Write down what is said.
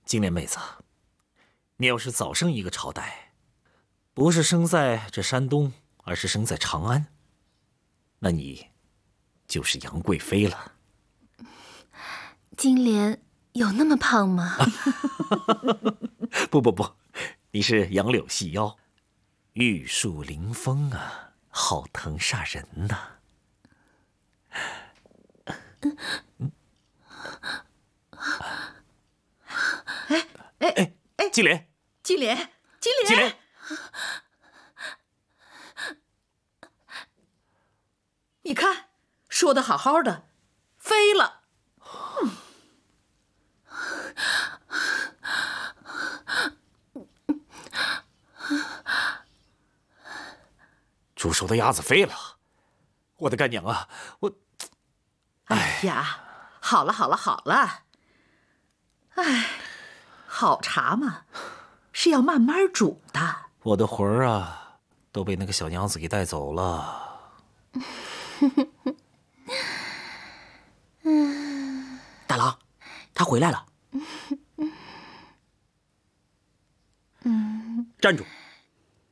金莲妹子，你要是早生一个朝代，不是生在这山东，而是生在长安，那你就是杨贵妃了。 金莲有那么胖吗？ 不，你是杨柳细腰，玉树临风啊，好疼煞人呐。金莲， 金莲，你看，说的好好的，飞了。 煮熟的鸭子飞了，我的干娘啊，我…… 哎呀，好了，哎，好茶嘛，是要慢慢煮的。 我的魂儿啊，都被那个小娘子给带走了。 大郎，他回来了。站住！